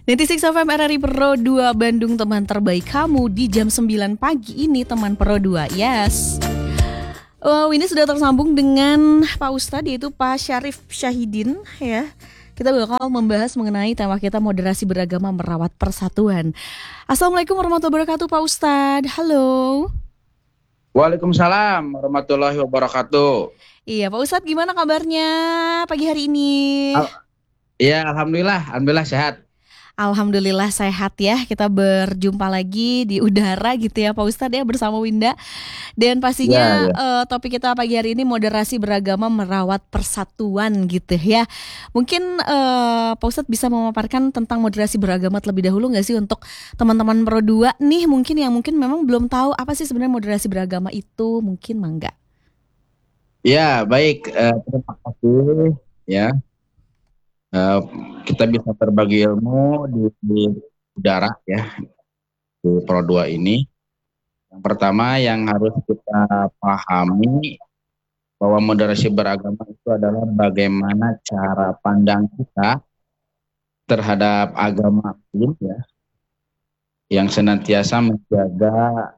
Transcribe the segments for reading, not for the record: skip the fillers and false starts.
96 FM RRI Pro 2 Bandung, teman terbaik kamu di jam 9 pagi ini, teman Pro 2. Yes. Ini sudah tersambung dengan Pak Ustadz, yaitu Pak Syarif Syahidin ya. Kita bakal membahas mengenai tema kita, moderasi beragama merawat persatuan. Assalamualaikum warahmatullahi wabarakatuh Pak Ustadz. Halo. Waalaikumsalam warahmatullahi wabarakatuh. Iya Pak Ustadz, gimana kabarnya pagi hari ini? Iya, alhamdulillah sehat. Alhamdulillah sehat ya. Kita berjumpa lagi di udara gitu ya Pak Ustadz ya, bersama Winda. Dan pastinya Ya. topik kita pagi hari ini moderasi beragama merawat persatuan gitu ya. Mungkin Pak Ustadz bisa memaparkan tentang moderasi beragama terlebih dahulu nggak sih untuk teman-teman Pro 2 nih, mungkin yang mungkin memang belum tahu apa sih sebenarnya moderasi beragama itu, mungkin mangga. Ya, baik. Terima kasih. Ya, Eh, kita bisa berbagi ilmu di udara ya di Pro 2 ini. Yang pertama yang harus kita pahami bahwa moderasi beragama itu adalah bagaimana cara pandang kita terhadap agama lain ya, yang senantiasa menjaga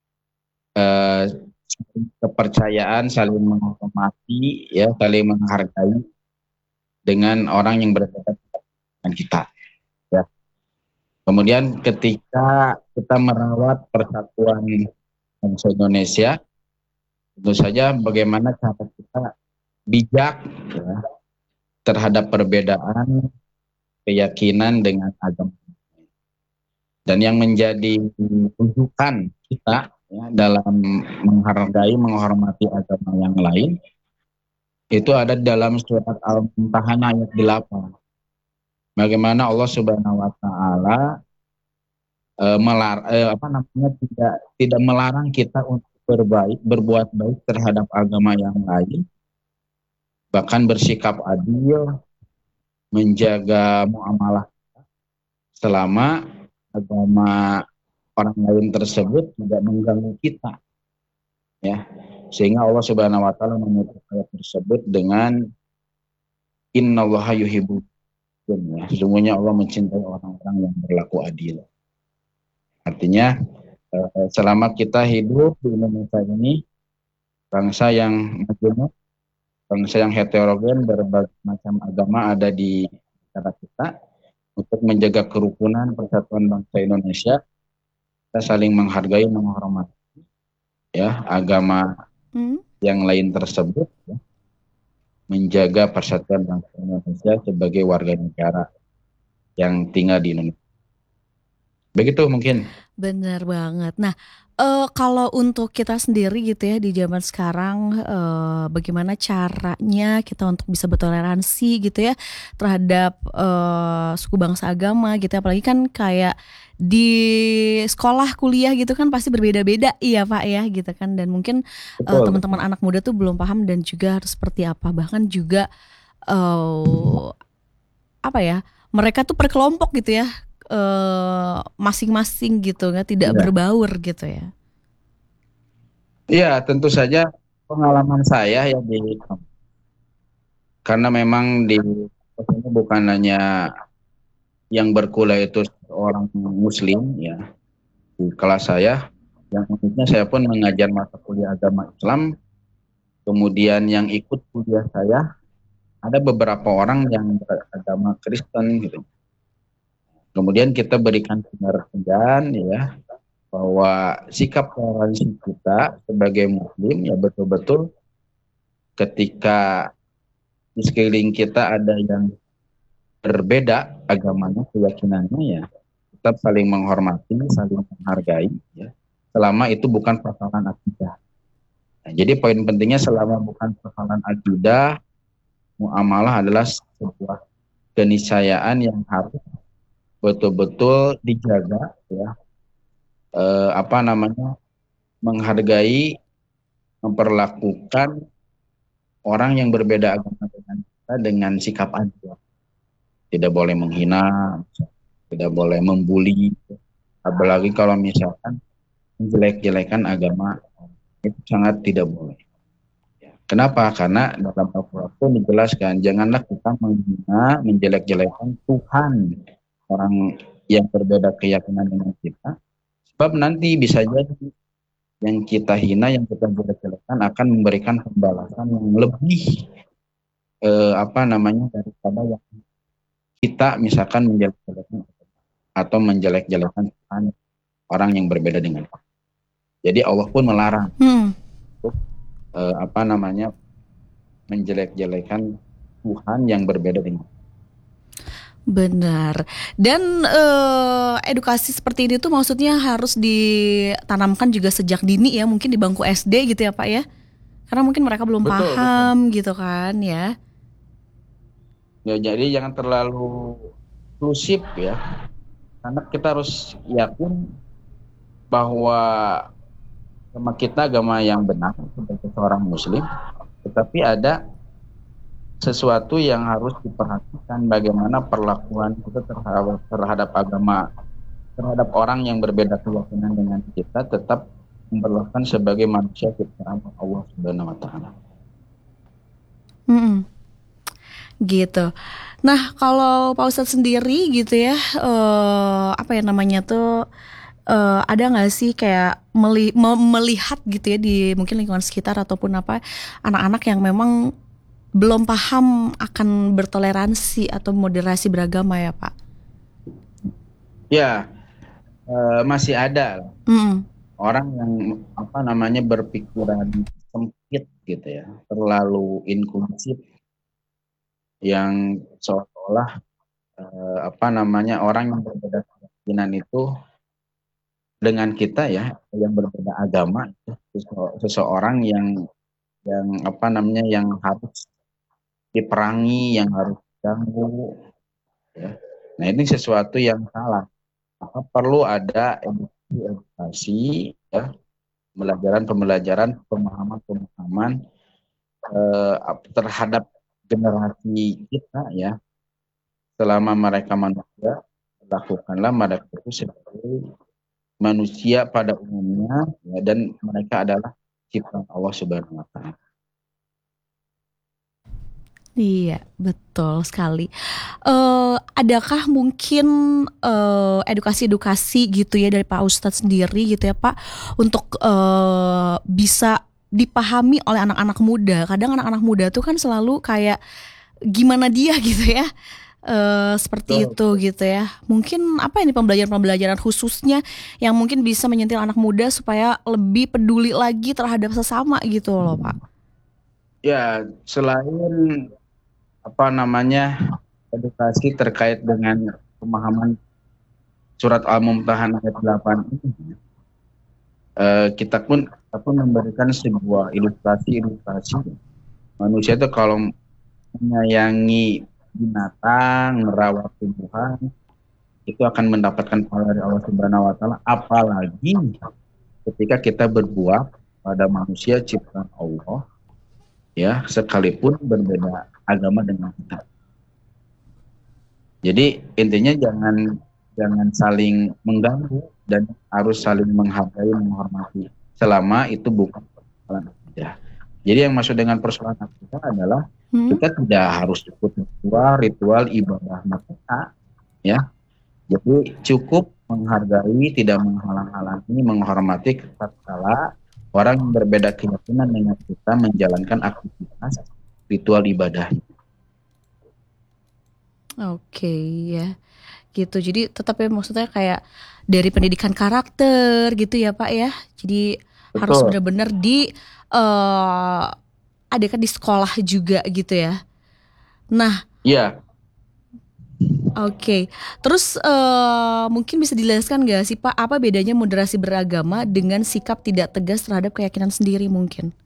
eh, kepercayaan, saling menghormati, ya, saling menghargai dengan orang yang berbeda dengan kita. Ya. Kemudian ketika kita merawat persatuan bangsa Indonesia, tentu saja bagaimana cara kita bijak ya, terhadap perbedaan keyakinan dengan agama. Dan yang menjadi rujukan kita ya, dalam menghargai, menghormati agama yang lain, itu ada dalam surat Al-Mumtahanah ayat 8. Bagaimana Allah Subhanahu wa taala tidak melarang kita untuk berbuat baik terhadap agama yang lain, bahkan bersikap adil, menjaga muamalah selama agama orang lain tersebut tidak mengganggu kita. Ya. Sehingga Allah Subhanahu wa taala menutup ayat tersebut dengan innallaha yuhibbul muttaqin. Ya. Sesungguhnya Allah mencintai orang-orang yang berlaku adil. Artinya selama kita hidup di Indonesia ini, bangsa yang majemuk, bangsa yang heterogen, berbagai macam agama ada di antara kita, untuk menjaga kerukunan persatuan bangsa Indonesia, kita saling menghargai, menghormati ya agama yang lain tersebut, ya, menjaga persatuan bangsa Indonesia sebagai warga negara yang tinggal di Indonesia. Begitu mungkin. Benar banget. Nah, kalau untuk kita sendiri gitu ya di zaman sekarang, bagaimana caranya kita untuk bisa bertoleransi gitu ya terhadap suku bangsa agama gitu, apalagi kan kayak di sekolah kuliah gitu kan pasti berbeda-beda iya Pak ya gitu kan, dan mungkin teman-teman anak muda tuh belum paham dan juga harus seperti apa, bahkan juga apa ya, mereka tuh per kelompok gitu ya, masing-masing gitu nggak, tidak berbaur gitu ya. Iya, tentu saja pengalaman saya ya karena memang di ini bukan hanya yang berkuliah itu orang muslim ya di kelas saya, yang uniknya saya pun mengajar mata kuliah agama Islam, kemudian yang ikut kuliah saya ada beberapa orang yang beragama Kristen gitu. Kemudian kita berikan pengertian ya bahwa sikap toleransi kita sebagai muslim ya betul-betul ketika di sekeliling kita ada yang berbeda agamanya, keyakinannya, ya tetap saling menghormati, saling menghargai ya, selama itu bukan persoalan akidah. Nah, jadi poin pentingnya selama bukan persoalan akidah, muamalah adalah sebuah keniscayaan yang harus betul-betul dijaga ya, menghargai, memperlakukan orang yang berbeda agama dengan kita dengan sikap adil. Tidak boleh menghina, tidak boleh membuli, apalagi kalau misalkan menjelek-jelekan agama, itu sangat tidak boleh. Kenapa? Karena dalam Al-Quran itu dijelaskan, janganlah kita menghina, menjelek-jelekan Tuhan orang yang berbeda keyakinan dengan kita. Sebab nanti bisa jadi yang kita hina, yang kita jelek-jelekan akan memberikan pembalasan yang lebih daripada yang kita misalkan menjelek-jelekan atau menjelek-jelekan orang yang berbeda dengan kita. Jadi Allah pun melarang untuk menjelek-jelekan Tuhan yang berbeda dengan kita. Benar. Dan edukasi seperti ini tuh maksudnya harus ditanamkan juga sejak dini ya, mungkin di bangku SD gitu ya Pak ya. Karena mungkin mereka belum Betul, paham gitu kan ya. ya. Jadi jangan terlalu inklusif ya. Karena kita harus yakin bahwa agama kita agama yang benar sebagai seorang muslim, tetapi ada sesuatu yang harus diperhatikan, bagaimana perlakuan kita terhadap agama, terhadap orang yang berbeda keyakinan dengan kita, tetap memperlakukan sebagai manusia ciptaan Allah Subhanahu wa taala. Gitu. Nah, kalau Pak Ustadz sendiri gitu ya, apa ya namanya tuh, ada nggak sih kayak melihat gitu ya di mungkin lingkungan sekitar ataupun apa, anak-anak yang memang belum paham akan bertoleransi atau moderasi beragama ya Pak? Ya, masih ada orang yang berpikiran sempit gitu ya, terlalu inklusif, yang seolah-olah orang yang berbeda keyakinan itu dengan kita ya, yang berbeda agama, seseorang yang harus diperangi, yang harus diganggu ya. Nah, ini sesuatu yang salah. Maka perlu ada edukasi ya, pembelajaran, pemahaman terhadap generasi kita ya. Selama mereka manusia, lakukanlah mereka itu sebagai manusia pada umumnya ya, dan mereka adalah ciptaan Allah Subhanahu wa taala. Iya, betul sekali. Adakah mungkin edukasi-edukasi gitu ya dari Pak Ustadz sendiri gitu ya Pak, untuk bisa dipahami oleh anak-anak muda? Kadang anak-anak muda tuh kan selalu kayak gimana dia gitu ya, seperti itu gitu ya. Mungkin apa ini pembelajaran-pembelajaran khususnya yang mungkin bisa menyentil anak muda supaya lebih peduli lagi terhadap sesama gitu loh Pak? Ya, selain edukasi terkait dengan pemahaman surat Al-Mumtahanah ayat 8 ini, kita pun memberikan sebuah ilustrasi manusia itu kalau menyayangi binatang, merawat tumbuhan, itu akan mendapatkan pahala dari Allah Subhanahu wa taala, apalagi ketika kita berbuat pada manusia ciptaan Allah ya, sekalipun berbeda agama dengan kita. Jadi intinya jangan saling mengganggu dan harus saling menghargai, menghormati, selama itu bukan persoalan akidah. Jadi yang maksud dengan persoalan akidah adalah kita tidak harus ikut ritual ibadah mereka ya. Jadi cukup menghargai, tidak menghalang-halangi, menghormati tatkala orang yang berbeda keyakinan dengan kita menjalankan aktivitas ritual ibadah. Oke ya, gitu. Jadi tetap ya maksudnya kayak dari pendidikan karakter gitu ya Pak ya. Jadi harus benar-benar adakan di sekolah juga gitu ya. Nah, iya. Oke. Terus mungkin bisa dijelaskan nggak sih Pak, apa bedanya moderasi beragama dengan sikap tidak tegas terhadap keyakinan sendiri mungkin?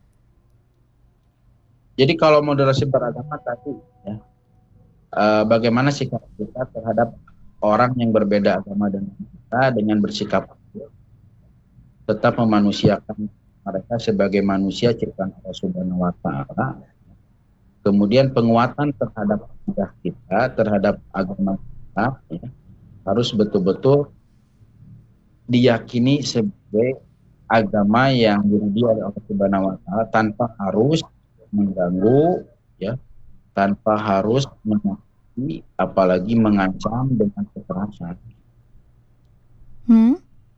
Jadi kalau moderasi beragama tadi ya, bagaimana sikap kita terhadap orang yang berbeda agama dengan kita, dengan bersikap tetap memanusiakan mereka sebagai manusia ciptaan Allah Subhanahu wa taala. Kemudian penguatan terhadap akidah kita, terhadap agama kita ya, harus betul-betul diyakini sebagai agama yang diridhoi oleh Allah Subhanahu wa taala, tanpa harus mengganggu ya, tanpa harus apalagi mengancam dengan kekerasan. Hmm,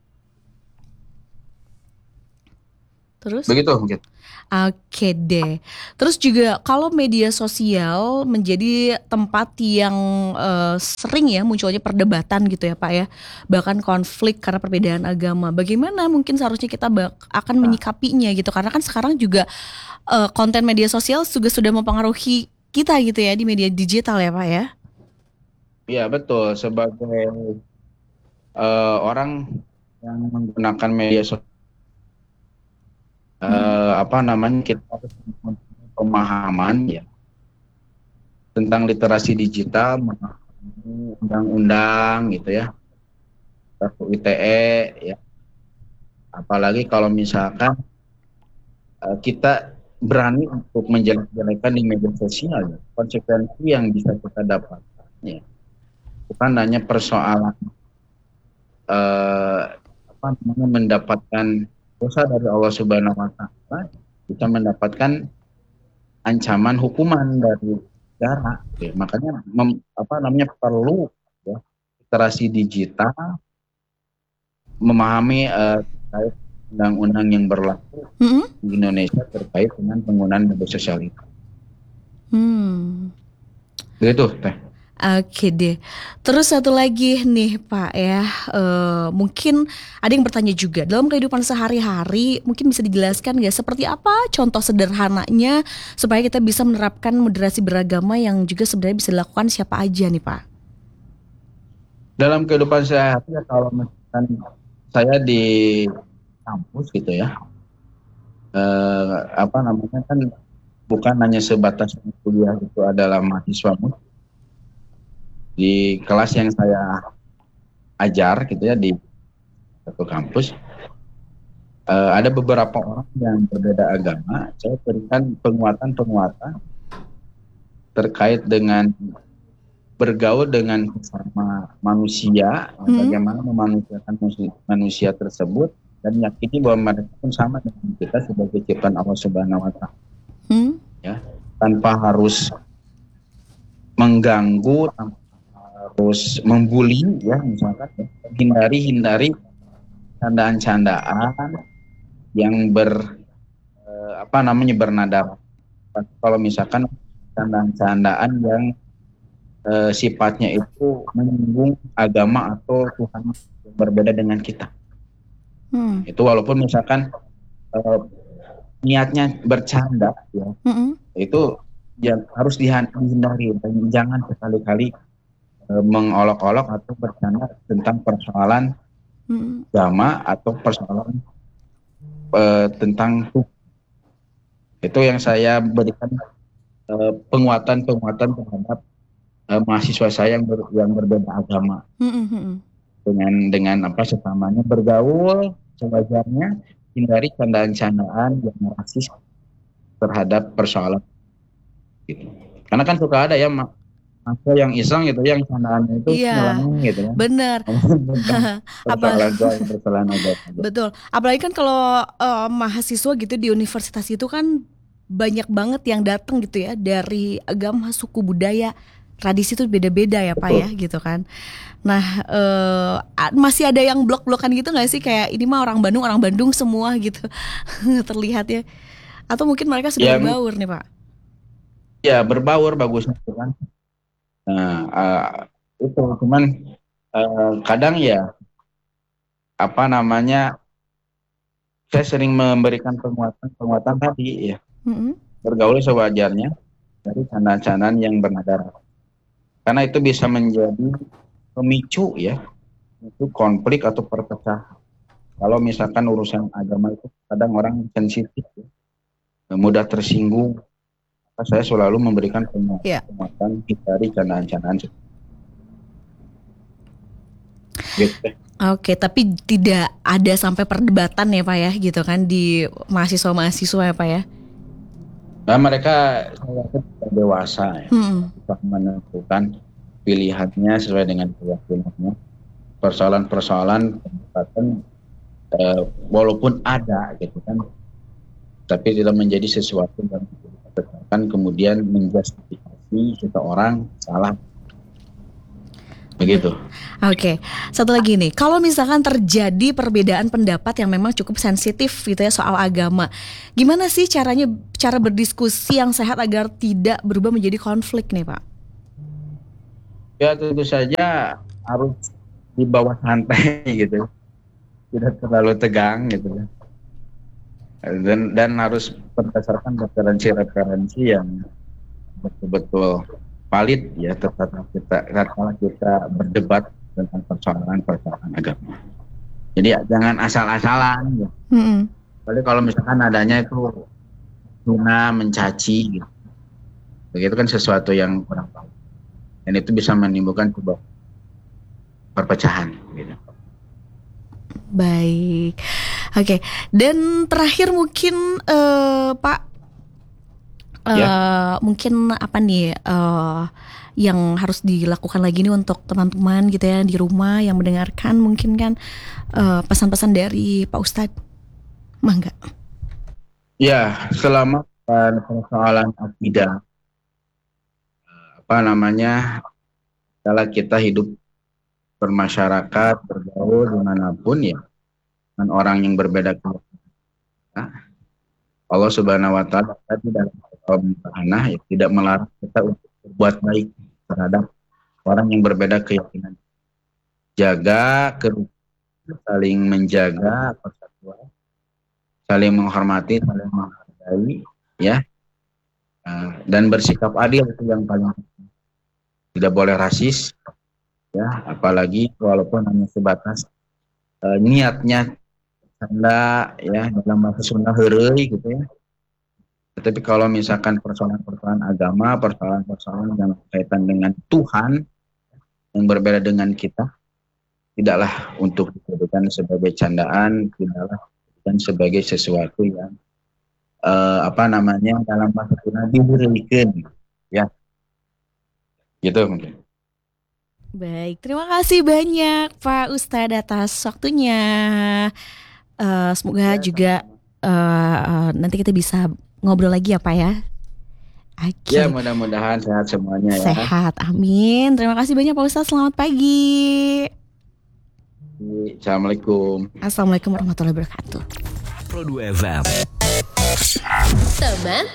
terus? Begitu mungkin. Oke deh. Terus juga kalau media sosial menjadi tempat yang sering ya munculnya perdebatan gitu ya Pak ya, bahkan konflik karena perbedaan agama. Bagaimana mungkin seharusnya kita akan Nah, menyikapinya gitu? Karena kan sekarang juga konten media sosial juga sudah mempengaruhi kita gitu ya di media digital ya Pak ya. iya betul. Sebagai orang yang menggunakan media sosial, Mm-mm. apa namanya, kita harus mempunyai pemahaman ya tentang literasi digital, memahami undang-undang gitu ya, RUU ITE ya. Apalagi kalau misalkan kita berani untuk menjelek-jelekan di media sosial, ya, konsekuensi yang bisa kita dapatkan ya, bukan hanya persoalan eh, apa namanya, mendapatkan dosa dari Allah Subhanahu Wa Taala, kita mendapatkan ancaman hukuman dari negara. Ya. Makanya apa namanya, perlu ya, literasi digital, memahami terkait undang-undang yang berlaku Mm-mm. di Indonesia terkait dengan penggunaan media sosial itu. Hmm. Begitu, Teh. Oke deh. Terus satu lagi nih Pak ya, mungkin ada yang bertanya juga dalam kehidupan sehari-hari, mungkin bisa dijelaskan nggak seperti apa contoh sederhananya supaya kita bisa menerapkan moderasi beragama yang juga sebenarnya bisa dilakukan siapa aja nih Pak? Dalam kehidupan sehari-hari ya, kalau misalkan saya di kampus gitu ya, apa namanya, kan bukan hanya sebatas kuliah itu adalah mahasiswa di kelas yang saya ajar gitu ya di satu kampus, ada beberapa orang yang berbeda agama. Saya berikan penguatan-penguatan terkait dengan bergaul dengan sesama manusia, Hmm, bagaimana memanusiakan manusia tersebut, dan yakini bahwa mereka pun sama dengan kita sebagai ciptaan Allah Subhanahu Wa Taala, hmm, ya, tanpa harus mengganggu, tanpa harus membuli, ya misalkan, ya. Hindari candaan-candaan yang apa namanya, bernada. Kalau misalkan candaan-candaan yang sifatnya itu menyinggung agama atau Tuhan yang berbeda dengan kita. hmm, Itu walaupun misalkan eh, niatnya bercanda, ya, hmm, itu ya harus dihindari, dan jangan sekali-kali mengolok-olok atau bercanda tentang persoalan hmm. agama atau persoalan tentang Tuhan. Itu yang saya berikan penguatan-penguatan terhadap mahasiswa saya yang berbeda agama, Hmm, hmm. dengan apa, sesamanya bergaul sewajarnya, hindari candaan-candaan yang rasis terhadap persoalan gitu. Karena kan suka ada ya masa yang iseng gitu, yang candaannya itu Iya, nyeleneh gitu ya, benar. tentang Apa persoalan agama. betul. Apalagi kan kalau mahasiswa gitu di universitas itu kan banyak banget yang datang gitu ya dari agama, suku, budaya, tradisi itu beda-beda ya Pak ya Betul. gitu kan. Nah masih ada yang blok-blokan gitu nggak sih kayak ini mah orang Bandung semua gitu terlihat ya. Atau mungkin mereka sudah Ya, berbaur nih Pak. ya berbaur bagusnya itu kan. Nah, itu cuman kadang ya, apa namanya, saya sering memberikan penguatan-penguatan tadi ya, Mm-mm. bergaul sewajarnya dari candaan-candaan yang bernada, karena itu bisa menjadi pemicu ya, itu konflik atau perpecahan. Kalau misalkan urusan agama itu kadang orang sensitif ya, mudah tersinggung, maka saya selalu memberikan Ya. penguatan dari candaan-candaan gitu. Oke, tapi tidak ada sampai perdebatan ya Pak ya gitu kan di mahasiswa-mahasiswa ya Pak ya. Nah, mereka saya yakin sudah dewasa ya, Hmm. bisa menentukan pilihannya sesuai dengan keyakinannya. Persoalan-persoalan pendekatan, walaupun ada gitu kan, tapi tidak menjadi sesuatu yang dikatakan kemudian menjustifikasi seseorang salah. begitu. Oke, satu lagi nih, kalau misalkan terjadi perbedaan pendapat yang memang cukup sensitif gitu ya soal agama, gimana sih cara berdiskusi yang sehat agar tidak berubah menjadi konflik nih Pak? Ya tentu saja harus di bawah santai gitu, tidak terlalu tegang gitu, dan harus berdasarkan referensi-referensi yang betul-betul valid ya, terutama kita berdebat tentang persoalan-persoalan agama. Jadi jangan asal-asalan gitu. Tapi kalau misalkan adanya itu hina, mencaci gitu, begitu kan sesuatu yang kurang baik, dan itu bisa menimbulkan sebuah perpecahan gitu. Baik, oke. Dan terakhir mungkin Pak, Ya. mungkin apa nih yang harus dilakukan lagi nih untuk teman-teman gitu ya di rumah yang mendengarkan, mungkin kan pesan-pesan dari Pak Ustadz, mangga. Ya, selama persoalan akidah, apa namanya, kalau kita hidup bermasyarakat, bergaul dimanapun ya, dengan orang yang berbeda keyakinan, Allah Subhanahu Wa Taala tadi dalam Al-Qur'an ya, tidak melarang kita untuk berbuat baik terhadap orang yang berbeda keyakinan. Jaga kerukunan, saling menjaga persatuan, saling menghormati, saling menghargai, ya, dan bersikap adil itu yang paling penting. Tidak boleh rasis, ya, apalagi walaupun hanya sebatas niatnya canda ya, dalam bahasa Sunda heureuy gitu ya. Tetapi kalau misalkan persoalan-persoalan agama, persoalan-persoalan yang berkaitan dengan Tuhan yang berbeda dengan kita, tidaklah untuk dijadikan sebagai candaan, tidaklah dijadikan sebagai sesuatu yang apa namanya, dalam bahasa Sunda diberikan, ya, gitu mungkin. Baik, terima kasih banyak Pak Ustadz atas waktunya. Semoga Ya, juga nanti kita bisa ngobrol lagi ya Pak ya. ya, Oke, mudah-mudahan sehat semuanya ya. sehat, amin. Terima kasih banyak Pak Ustadz, selamat pagi. Assalamualaikum. Assalamualaikum warahmatullahi wabarakatuh. Pro 2 FM. Teman